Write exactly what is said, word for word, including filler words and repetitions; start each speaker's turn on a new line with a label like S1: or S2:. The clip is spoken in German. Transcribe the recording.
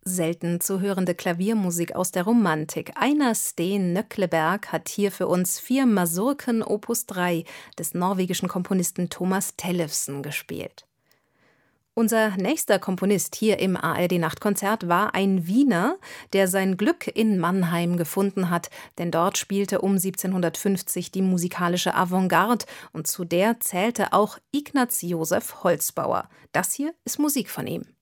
S1: selten zu hörende Klaviermusik aus der Romantik. Einar Steen Nøkleberg hat hier für uns vier Masurken Opus drei des norwegischen Komponisten Thomas Tellefsen gespielt. Unser nächster Komponist hier im A R D-Nachtkonzert war ein Wiener, der sein Glück in Mannheim gefunden hat, denn dort spielte um siebzehnhundertfünfzig die musikalische Avantgarde und zu der zählte auch Ignaz Josef Holzbauer. Das hier ist Musik von ihm.